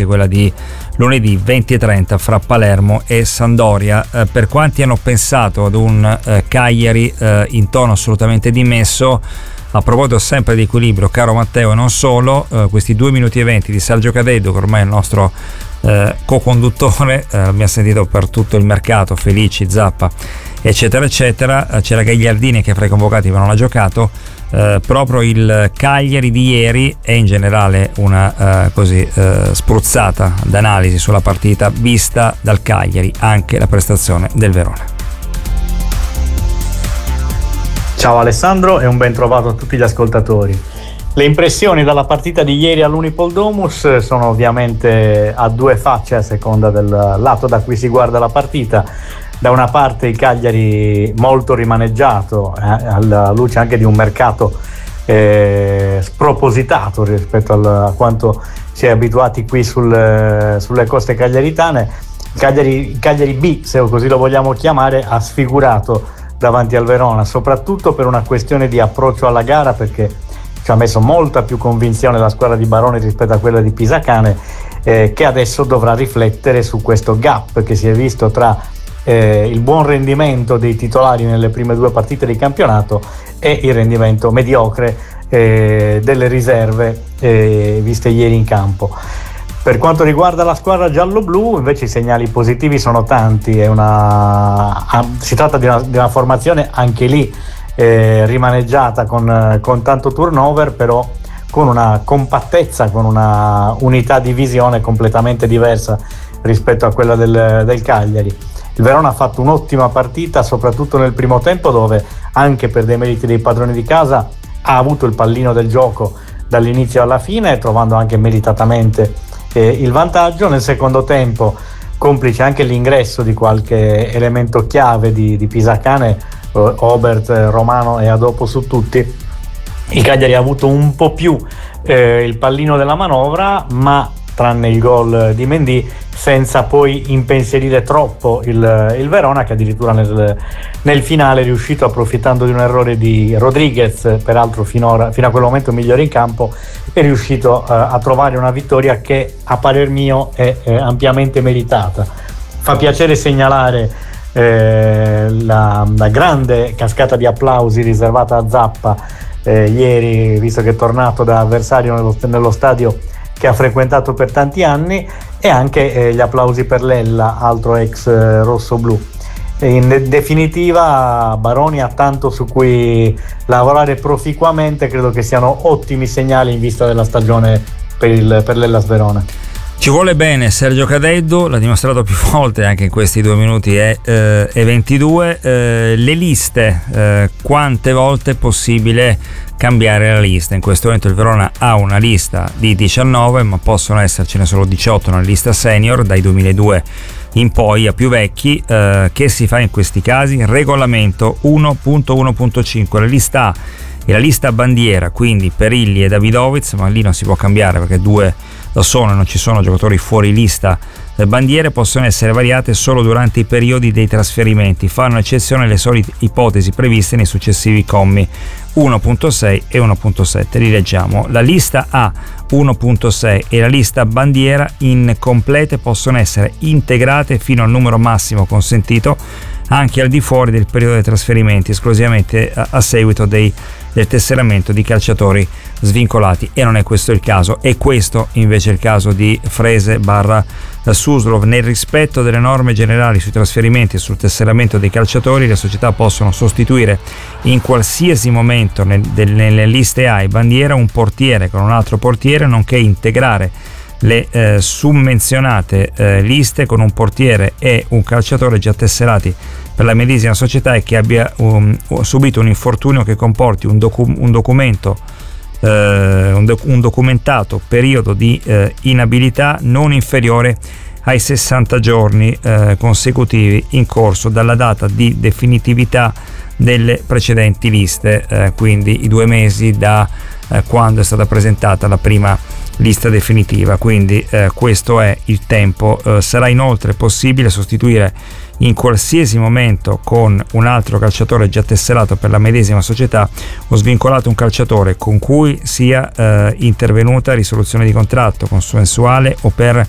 anche quella di lunedì 20:30 fra Palermo e Sampdoria. Per quanti hanno pensato ad un Cagliari in tono assolutamente dimesso, a proposito sempre di equilibrio, caro Matteo, e non solo, questi 2 minuti e 20 di Sergio Cadeddu, che ormai è il nostro co-conduttore, abbiamo sentito per tutto il mercato, Felici, Zappa, eccetera eccetera. C'era Gagliardini che fra i convocati ma non ha giocato. Proprio il Cagliari di ieri e in generale una spruzzata d'analisi sulla partita vista dal Cagliari, anche la prestazione del Verona. Ciao Alessandro e un ben trovato a tutti gli ascoltatori. Le impressioni dalla partita di ieri all'Unipol Domus sono ovviamente a due facce a seconda del lato da cui si guarda la partita. Da una parte il Cagliari molto rimaneggiato, alla luce anche di un mercato spropositato rispetto a quanto si è abituati qui sulle coste cagliaritane. Il Cagliari B, se così lo vogliamo chiamare, ha sfigurato davanti al Verona, soprattutto per una questione di approccio alla gara, perché ci ha messo molta più convinzione la squadra di Baroni rispetto a quella di Pisacane, che adesso dovrà riflettere su questo gap che si è visto tra il buon rendimento dei titolari nelle prime 2 partite di campionato e il rendimento mediocre delle riserve viste ieri in campo. Per quanto riguarda la squadra giallo-blu, invece i segnali positivi sono tanti. Si tratta di una formazione anche lì rimaneggiata con tanto turnover, però con una compattezza, con una unità di visione completamente diversa rispetto a quella del Cagliari. Il Verona ha fatto un'ottima partita, soprattutto nel primo tempo, dove anche per dei meriti dei padroni di casa ha avuto il pallino del gioco dall'inizio alla fine, trovando anche meritatamente il vantaggio. Nel secondo tempo, complice anche l'ingresso di qualche elemento chiave di Pisacane, Obert, Romano e Adopo su tutti, il Cagliari ha avuto un po' più il pallino della manovra, ma tranne il gol di Mendy, senza poi impensierire troppo il Verona, che addirittura nel finale è riuscito, approfittando di un errore di Rodriguez, peraltro fino a quel momento migliore in campo, è riuscito a trovare una vittoria che a parer mio è ampiamente meritata. Fa piacere segnalare la grande cascata di applausi riservata a Zappa ieri, visto che è tornato da avversario nello stadio che ha frequentato per tanti anni, e anche gli applausi per Lella, altro ex rossoblu. In definitiva, Baroni ha tanto su cui lavorare proficuamente. Credo che siano ottimi segnali in vista della stagione per l'Hellas Verona. Ci vuole bene Sergio Cadeddu, l'ha dimostrato più volte anche in questi 2 minuti e 22. Le liste, quante volte è possibile cambiare la lista? In questo momento il Verona ha una lista di 19, ma possono essercene solo 18 nella lista senior dai 2002 in poi a più vecchi. Che si fa in questi casi? Regolamento 1.1.5, la lista A e la lista bandiera, quindi Perilli e Davidovic, ma lì non si può cambiare perché 2 lo sono, non ci sono giocatori fuori lista. Le bandiere possono essere variate solo durante i periodi dei trasferimenti, fanno eccezione le solite ipotesi previste nei successivi commi 1.6 e 1.7. Rileggiamo: la lista A 1.6 e la lista bandiera incomplete possono essere integrate fino al numero massimo consentito anche al di fuori del periodo dei trasferimenti, esclusivamente a seguito del tesseramento di calciatori svincolati, e non è questo il caso. È questo invece il caso di Frese / Suslov. Nel rispetto delle norme generali sui trasferimenti e sul tesseramento dei calciatori, le società possono sostituire in qualsiasi momento nelle liste A e bandiera un portiere con un altro portiere, nonché integrare le summenzionate liste con un portiere e un calciatore già tesserati per la medesima società e che abbia subito un infortunio che comporti un documentato periodo di inabilità non inferiore ai 60 giorni consecutivi in corso dalla data di definitività delle precedenti liste, quindi i 2 mesi da quando è stata presentata la prima lista definitiva. Quindi questo è il tempo. Sarà inoltre possibile sostituire in qualsiasi momento con un altro calciatore già tesserato per la medesima società o svincolato un calciatore con cui sia intervenuta risoluzione di contratto consensuale o per